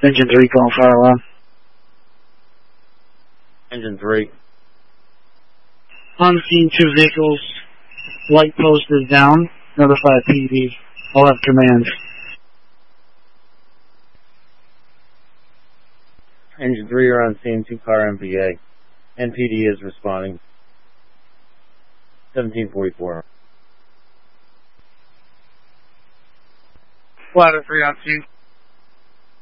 Engine 3 calling fire alarm. Engine 3. On scene, 2 vehicles. Light post is down. Notify PD. I'll have command. Engine 3 are on scene, 2-car MVA. NPD is responding. 1744. Ladder 3 on scene.